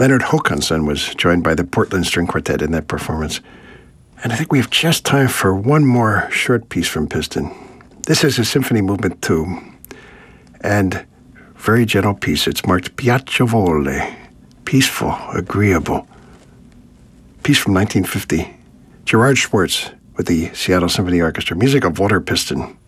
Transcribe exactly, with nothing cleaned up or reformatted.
Leonard Håkansson was joined by the Portland String Quartet in that performance. And I think we have just time for one more short piece from Piston. This is a symphony movement too, and very gentle piece. It's marked Piacevole, peaceful, agreeable. Piece from nineteen fifty. Gerard Schwartz with the Seattle Symphony Orchestra. Music of Walter Piston.